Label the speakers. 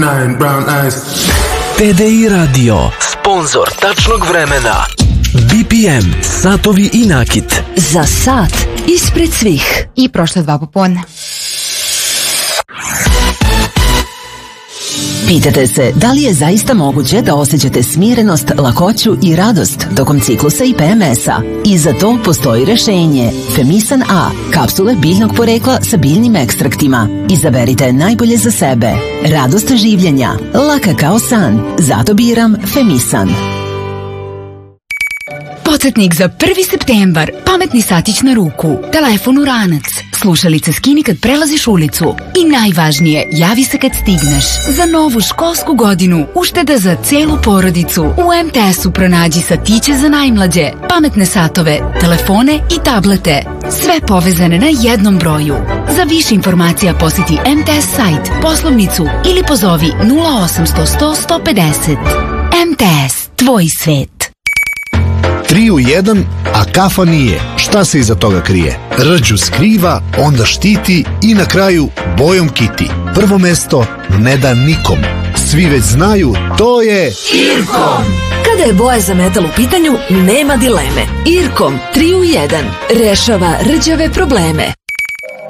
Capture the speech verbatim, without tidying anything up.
Speaker 1: Nine brown eyes.
Speaker 2: T D I Radio, sponsor tačnog vremena. B P M, satovi i nakit.
Speaker 3: Za sat ispred svih.
Speaker 4: I prošle dva popodne.
Speaker 3: Pitate se da li je zaista moguće da osjećate smirenost, lakoću i radost tokom ciklusa i P M S-a? I za to postoji rešenje. Femisan A, kapsule biljnog porekla sa biljnim ekstraktima. Izaberite najbolje za sebe. Radost življenja, laka kao san. Zato biram Femisan.
Speaker 4: Podsjetnik za prvi septembar. Pametni satić na ruku. Telefon u ranac. Slušalice skini kad prelaziš ulicu. I najvažnije, javi se kad stigneš. Za novu školsku godinu ušteda za celu porodicu. U M T S-u pronađi satiće za najmlađe, pametne satove, telefone i tablete. Sve povezane na jednom broju. Za više informacija posjeti M T S sajt, poslovnicu ili pozovi nula osamsto sto sto pedeset. M T S, tvoj svet.
Speaker 5: Tri u jedan, a kafa nije. Šta se iza toga krije? Rđu skriva, onda štiti i na kraju bojom kiti. Prvo mesto ne da nikom. Svi već znaju, to je Irkom.
Speaker 3: Kada je boja za metal u pitanju, nema dileme. Irkom tri u jedan rešava rđave probleme.